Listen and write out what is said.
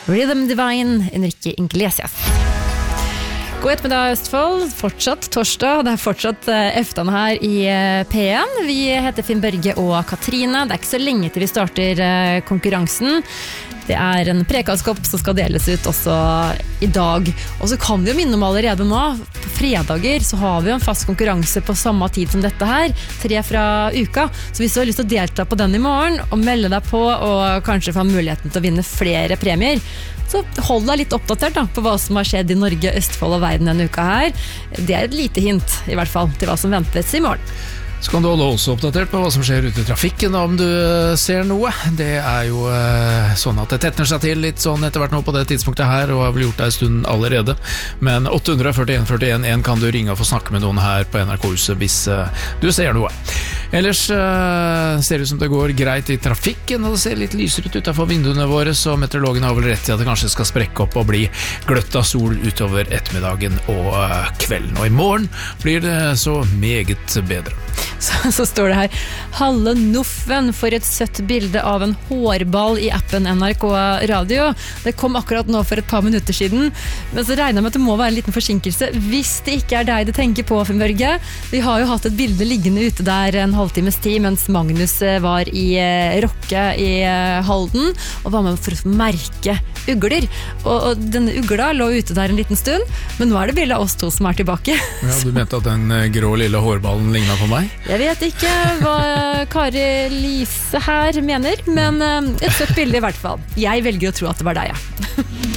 Rhythm Divine, Enrique Iglesias. God ettermiddag Østfold, fortsatt torsdag, det fortsatt eftan her i P1. Vi heter Finn Børge og Katrine, det ikke så lenge til vi starter konkurransen. Det en prekallskopp som skal deles ut også i dag. Og så kan vi jo minne om allerede nå, på fredager så har vi jo en fast konkurranse på samme tid som dette her, 3 fra uka. Så hvis du har lyst til å delta på den i morgen, og melde deg på, og kanskje få muligheten til å vinne flere premier, så hold deg litt oppdatert da, på hva som har skjedd i Norge, Østfold og verden denne uka her. Det et lite hint, i hvert fall, til hva som ventes i morgen. Så kan du holde også oppdatert på hva som skjer ute i trafikken om du ser noe. Det jo sånn at det tetner seg til litt sånn etter hvert nå på det tidspunktet her, og har vel gjort det en stund allerede. Men 841-41-1 kan du ringe og få snakke med noen her på NRK-huset hvis du ser noe. Ellers ser det ut som det går greit i trafikken, og det ser litt lysere ut utenfor vinduene våre, så meteorologen har vel rett i at det kanskje skal sprekke opp og bli gløtt av sol utover ettermiddagen og kvelden. Og i morgen blir det så meget bedre. Så står det her, Halle Noffen for et søtt bilde av en hårball i appen NRK Radio. Det kom akkurat nå for et par minutter siden, men så regner jeg med at det må være en liten forsinkelse. Hvis det ikke deg det tenker på, Finn Børge, vi har jo hatt et bilde liggende ute der en halvtimes tid, mens Magnus var i Rokke i Halden, og var med for å merke ugler. Og denne ugla lå ute der en liten stund, men nå det bildet av oss to som tilbake. Ja, du mente at den grå lille hårballen lignet på meg? Jeg vet ikke hva Kari Lise her mener, men et søtt bilde i hvert fall. Jeg velger å tro at det var deg, ja.